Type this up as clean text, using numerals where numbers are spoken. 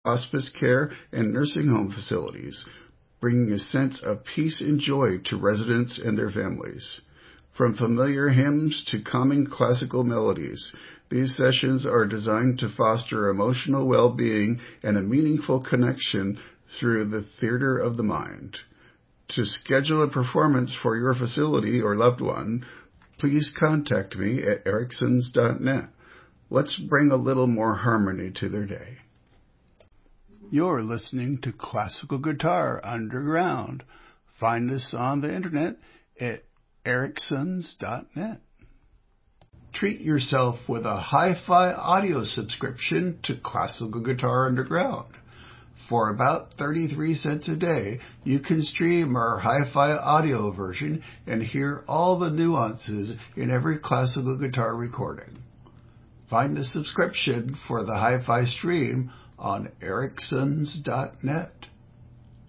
hospice care, and nursing home facilities, bringing a sense of peace and joy to residents and their families. From familiar hymns to calming classical melodies, these sessions are designed to foster emotional well-being and a meaningful connection through the theater of the mind. To schedule a performance for your facility or loved one, please contact me at ericksons.net. Let's bring a little more harmony to their day. You're listening to Classical Guitar Underground. Find us on the internet at ericksons.net. Treat yourself with a hi-fi audio subscription to Classical Guitar Underground. For about 33 cents a day, you can stream our hi-fi audio version and hear all the nuances in every classical guitar recording. Find the subscription for the hi-fi stream on ericksons.net.